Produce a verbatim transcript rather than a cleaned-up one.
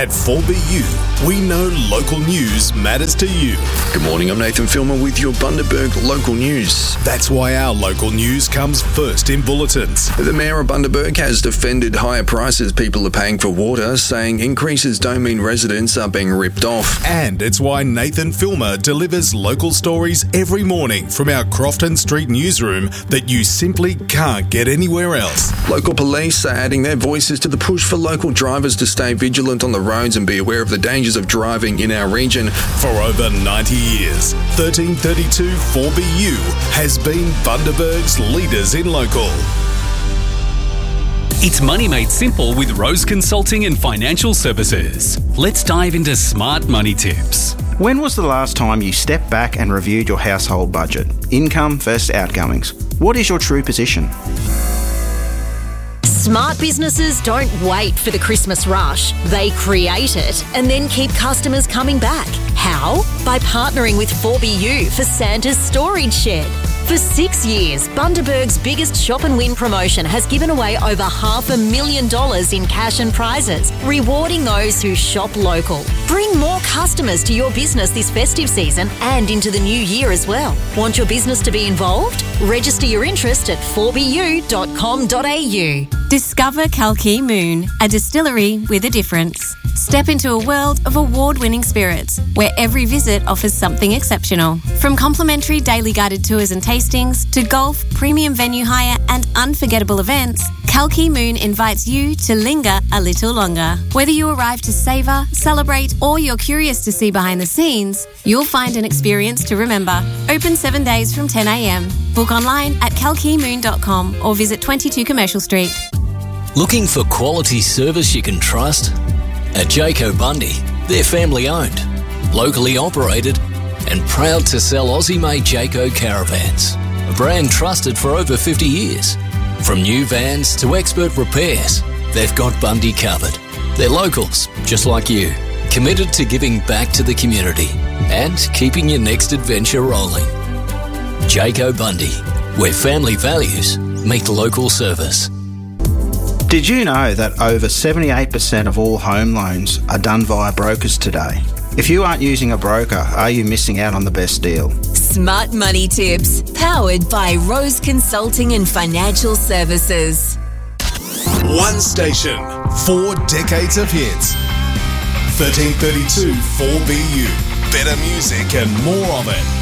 At four B U, we know local news matters to you. Good morning, I'm Nathan Filmer with your Bundaberg local news. That's why our local news comes first in bulletins. The Mayor of Bundaberg has defended higher prices people are paying for water, saying increases don't mean residents are being ripped off. And it's why Nathan Filmer delivers local stories every morning from our Crofton Street newsroom that you simply can't get anywhere else. Local police are adding their voices to the push for local drivers to stay vigilant on the roads and be aware of the dangers of driving in our region. For over ninety years, thirteen thirty-two four B U has been Bundaberg's leaders in local. It's money made simple with Rose Consulting and Financial Services. Let's dive into smart money tips. When was the last time you stepped back and reviewed your household budget? Income versus outgoings. What is your true position? Smart businesses don't wait for the Christmas rush. They create it and then keep customers coming back. How? By partnering with four B U for Santa's Storage Shed. For six years, Bundaberg's biggest shop and win promotion has given away over half a million dollars in cash and prizes, rewarding those who shop local. Bring more customers to your business this festive season and into the new year as well. Want your business to be involved? Register your interest at four b u dot com dot a u. Discover Kalki Moon, a distillery with a difference. Step into a world of award-winning spirits, where every visit offers something exceptional. From complimentary daily guided tours and tastings to golf, premium venue hire and unforgettable events, Kalki Moon invites you to linger a little longer. Whether you arrive to savour, celebrate or you're curious to see behind the scenes, you'll find an experience to remember. Open seven days from ten a m. Book online at kalki moon dot com or visit twenty-two Commercial Street. Looking for quality service you can trust? At Jayco Bundy, they're family owned, locally operated and proud to sell Aussie-made Jayco caravans, a brand trusted for over fifty years. From new vans to expert repairs, they've got Bundy covered. They're locals, just like you, committed to giving back to the community and keeping your next adventure rolling. Jayco Bundy, where family values meet local service. Did you know that over seventy-eight percent of all home loans are done via brokers today? If you aren't using a broker, are you missing out on the best deal? Smart Money Tips, powered by Rose Consulting and Financial Services. One station, four decades of hits. thirteen thirty-two four B U. Better music and more of it.